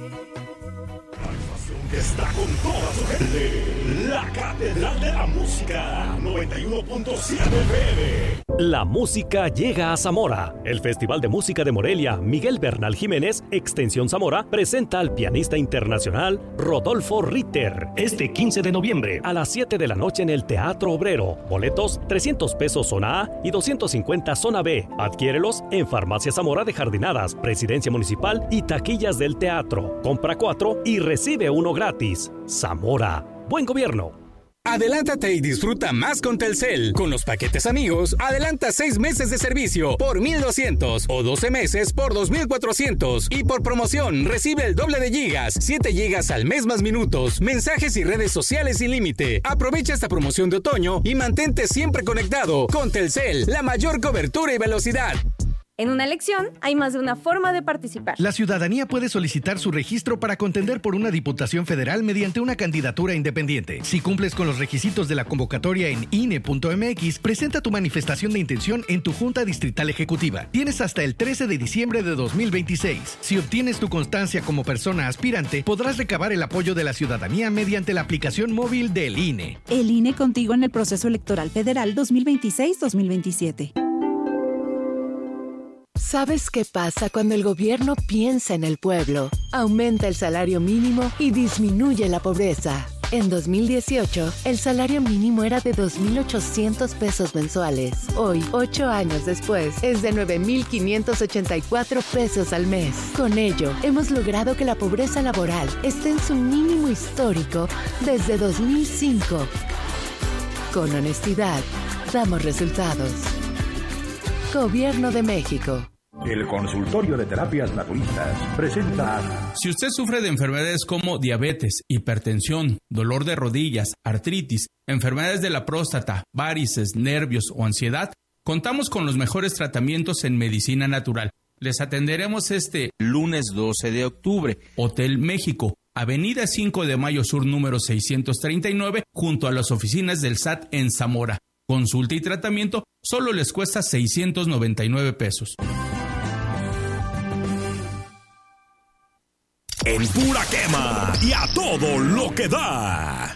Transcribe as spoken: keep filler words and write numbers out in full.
Que está con toda su gente, la Catedral de la Música, noventa y uno punto siete F M. La música llega a Zamora. El Festival de Música de Morelia, Miguel Bernal Jiménez, Extensión Zamora, presenta al pianista internacional Rodolfo Ritter este quince de noviembre a las siete de la noche en el Teatro Obrero. Boletos trescientos pesos zona A y doscientos cincuenta zona B. Adquiérelos en Farmacia Zamora de Jardinadas, Presidencia Municipal y taquillas del teatro. Compra cuatro y recibe uno gratis. Zamora, buen gobierno. Adelántate y disfruta más con Telcel. Con los paquetes amigos, adelanta seis meses de servicio por mil doscientos o doce meses por dos mil cuatrocientos. Y por promoción, recibe el doble de gigas, siete gigas al mes más minutos, mensajes y redes sociales sin límite. Aprovecha esta promoción de otoño y mantente siempre conectado. Con Telcel, la mayor cobertura y velocidad. En una elección hay más de una forma de participar. La ciudadanía puede solicitar su registro para contender por una diputación federal mediante una candidatura independiente. Si cumples con los requisitos de la convocatoria en I N E punto M X, presenta tu manifestación de intención en tu Junta Distrital Ejecutiva. Tienes hasta el trece de diciembre de dos mil veintiséis. Si obtienes tu constancia como persona aspirante, podrás recabar el apoyo de la ciudadanía mediante la aplicación móvil del I N E. El I N E contigo en el proceso electoral federal dos mil veintiséis dos mil veintisiete. ¿Sabes qué pasa cuando el gobierno piensa en el pueblo? Aumenta el salario mínimo y disminuye la pobreza. En dos mil dieciocho, el salario mínimo era de dos mil ochocientos pesos mensuales. Hoy, ocho años después, es de nueve mil quinientos ochenta y cuatro pesos al mes. Con ello, hemos logrado que la pobreza laboral esté en su mínimo histórico desde dos mil cinco. Con honestidad, damos resultados. Gobierno de México. El Consultorio de Terapias Naturistas presenta... Si usted sufre de enfermedades como diabetes, hipertensión, dolor de rodillas, artritis, enfermedades de la próstata, varices, nervios o ansiedad, contamos con los mejores tratamientos en medicina natural. Les atenderemos este lunes doce de octubre, Hotel México, Avenida cinco de Mayo Sur número seiscientos treinta y nueve, junto a las oficinas del S A T en Zamora. Consulta y tratamiento solo les cuesta seiscientos noventa y nueve pesos. En pura quema y a todo lo que da.